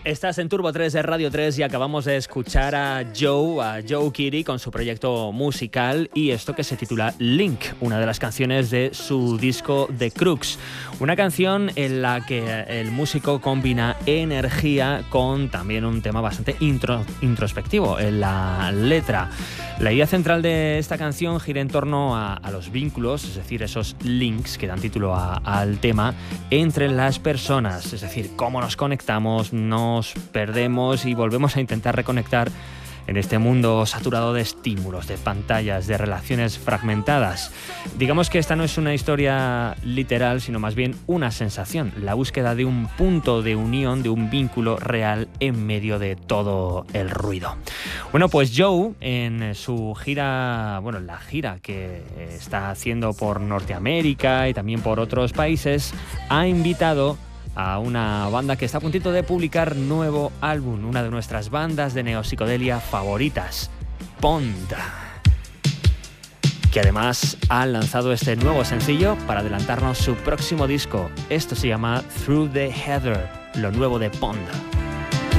Estás en Turbo 3 de Radio 3 y acabamos de escuchar a Joe Kiddie con su proyecto musical y esto que se titula Link, una de las canciones de su disco The Crux. Una canción en la que el músico combina energía con también un tema bastante introspectivo en la letra. La idea central de esta canción gira en torno a los vínculos, es decir, esos links que dan título al tema entre las personas, es decir, cómo nos conectamos, nos perdemos y volvemos a intentar reconectar en este mundo saturado de estímulos, de pantallas, de relaciones fragmentadas. Digamos que esta no es una historia literal, sino más bien una sensación, la búsqueda de un punto de unión, de un vínculo real en medio de todo el ruido. Bueno, pues Joe, en su gira, la gira que está haciendo por Norteamérica y también por otros países, ha invitado a una banda que está a puntito de publicar nuevo álbum, una de nuestras bandas de neopsicodelia favoritas, Pond, que además ha lanzado este nuevo sencillo para adelantarnos su próximo disco. Esto se llama Through the Heather, lo nuevo de Pond.